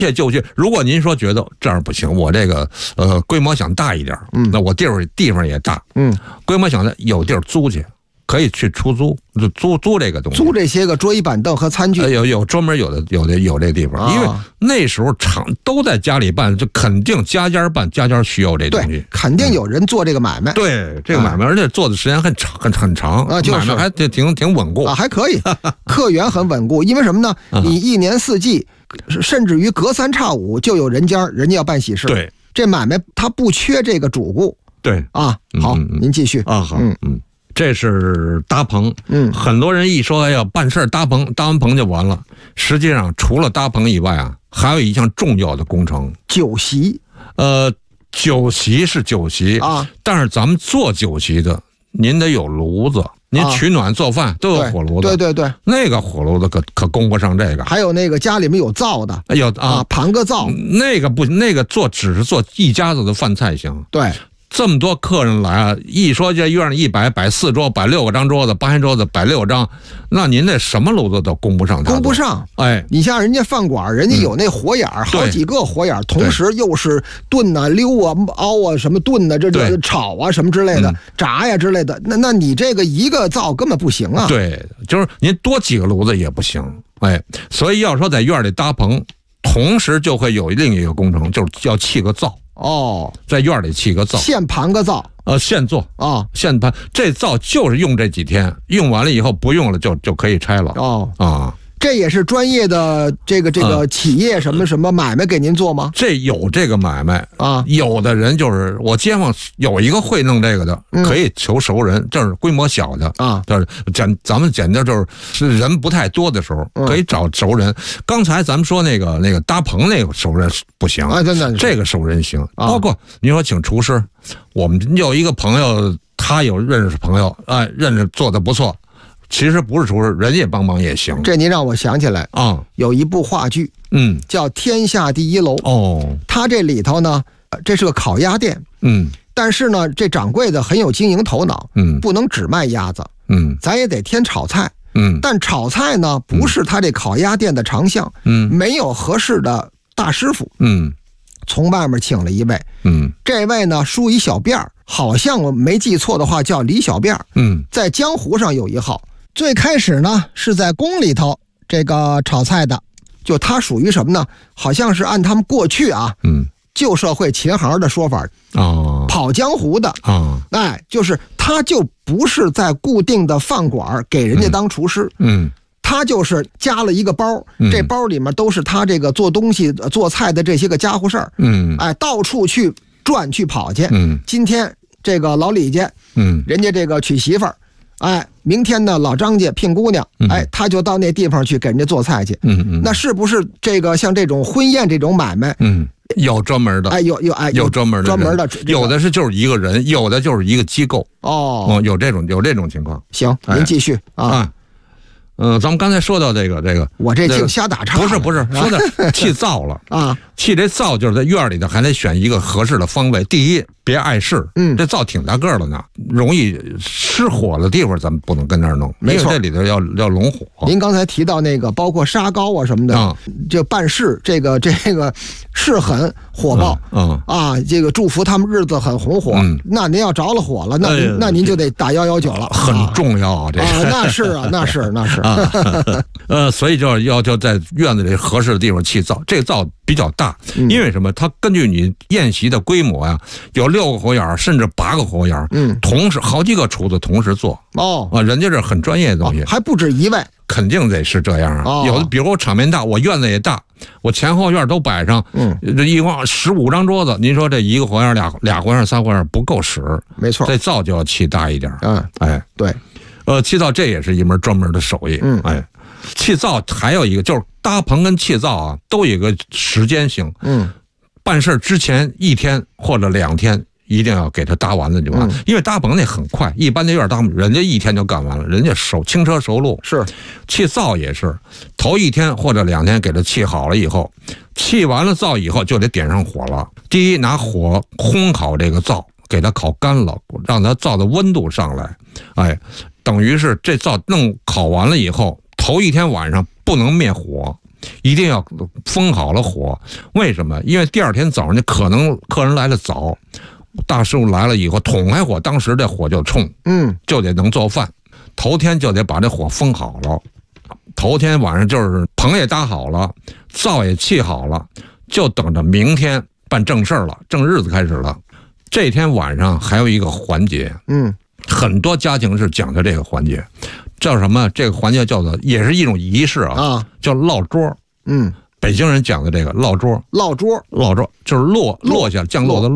这就绪，如果您说觉得这样不行，我这个规模想大一点，那我地方也大，规模想有地儿租去，可以去出租，就租这个东西， 租这些个桌椅板凳和餐具， 有专门有这地方，因为那时候厂都在家里办，就肯定家家办，家家需要这东西， 对，肯定有人做这个买卖， 对这个买卖，而且做的时间很长啊， 就是买卖还挺稳固啊，还可以，客源很稳固，因为什么呢？你一年四季。甚至于隔三差五就有人家要办喜事， 对， 这买卖他不缺这个主顾， 对啊，好，您继续啊，好，这是搭棚，很多人一说要办事搭棚，搭完棚就完了，实际上除了搭棚以外啊，还有一项重要的工程， 酒席， 酒席是酒席啊， 但是咱们做酒席的，您得有炉子。您取暖做饭都有火炉子， 对， 那个火炉子可供不上这个。 还有那个家里面有灶的， 有啊， 盘个灶， 那个不，那个只是做一家子的饭菜行。 对， 这么多客人来啊，一说这院里摆4桌，摆6个张桌子，8张桌子摆6张，那您这什么炉子都供不上， 供不上。 哎， 你像人家饭馆，人家有那火眼好几个火眼，同时又是炖啊、溜啊、熬啊、什么炖啊，这炒啊什么之类的，炸呀之类的。那你这个一个灶根本不行啊。 对，就是您多几个炉子也不行。哎，所以要说在院里搭棚，同时就会有另一个工程，就是要砌个灶。在院里砌个灶， 现盘个灶， 现做啊， 现盘。这灶就是用这几天，用完了以后不用了就可以拆了。 这也是专业的这个企业什么买卖给您做吗？ 这有这个买卖啊， 有的人就是我街坊有一个会弄这个的，可以求熟人，这是规模小的啊， 就是咱们简单就是人不太多的时候，可以找熟人。刚才咱们说那个搭棚那个熟人不行啊，真的这个熟人行，包括你说请厨师，我们有一个朋友，他有认识朋友，认识做的不错。其实不是厨师，人家帮忙也行。 这您让我想起来啊， 有一部话剧，叫《天下第一楼》。它这里头呢，这是个烤鸭店，但是呢，这掌柜的很有经营头脑，不能只卖鸭子，咱也得添炒菜，但炒菜呢不是他这烤鸭店的长项，没有合适的大师傅，从外面请了一位，这位呢梳一小辫儿，好像我没记错的话叫李小辫儿，在江湖上有一号。最开始呢是在宫里头这个炒菜的，就他属于什么呢？好像是按他们过去啊，旧社会琴行的说法，跑江湖的就是他就不是在固定的饭馆给人家当厨师，他就是加了一个包，这包里面都是他这个做东西做菜的这些个家伙事儿，到处去转去跑去，今天这个老李家，人家这个娶媳妇儿。明天呢，老张家聘姑娘，他就到那地方去给人家做菜去。那是不是这个像这种婚宴这种买卖， 有专门的，有专门的，有的是就是一个人，有的就是一个机构。有这种情况。 行，您继续啊。 咱们刚才说到这个， 我这净瞎打岔。 不是，说的砌灶了啊，砌这灶就是在院里头还得选一个合适的方位。第一，别碍事，这灶挺大个的呢，容易失火的地方咱们不能跟那儿弄， 没错， 这里头要拢火。 您刚才提到那个，包括沙糕啊什么的，就办事这个是很火爆，这个祝福他们日子很红火。那您要着了火了，那您就得打119了， 很重要啊，这那是啊，那是。 所以就在院子里合适的地方砌灶，这个灶比较大，因为什么？它根据你宴席的规模呀，有6个火眼，甚至8个火眼，同时好几个厨子同时做。人家这很专业的东西， 还不止一位， 肯定得是这样啊。有的，比如我场面大，我院子也大，我前后院都摆上，这一共15张桌子，您说这一个火眼、俩火眼、3火眼不够使， 没错， 这灶就要砌大一点。 对。 砌灶这也是一门专门的手艺。砌灶还有一个就是搭棚跟砌灶啊，都有一个时间性。办事之前1天或者2天一定要给它搭完了就完，因为搭棚那很快，一般的院搭人家1天就干完了，人家轻车熟路。 是， 砌灶也是，头1天或者2天给它砌好了以后，砌完了灶以后就得点上火了。第一，拿火烘烤这个灶，给它烤干了，让它灶的温度上来。等于是这灶弄烤完了以后，头1天晚上不能灭火， 一定要封好了火。为什么？因为第二天早上就可能客人来的早，大师傅来了以后捅开火，当时这火就冲，就得能做饭。头天就得把这火封好了，头天晚上就是棚也搭好了，灶也砌好了，就等着明天办正事了，正日子开始了。这天晚上还有一个环节，很多家庭是讲究这个环节，叫什么？这个环节叫做也是一种仪式啊，叫落桌。北京人讲的这个落桌， 落桌就是落下降落的落。